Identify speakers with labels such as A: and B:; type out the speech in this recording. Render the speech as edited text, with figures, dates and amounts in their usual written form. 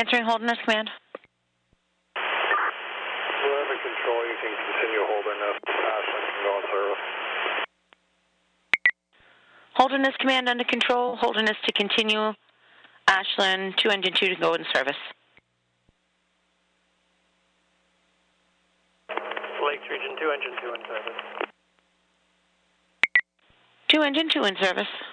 A: Answering Holderness Command.
B: We're control. You can continue Holderness. Ashland can go in service.
A: Holderness Command under control. Holderness to continue. Ashland 2 Engine 2 to go in service.
B: Lakes Region 2 Engine 2 in service.
A: 2 Engine 2 in service.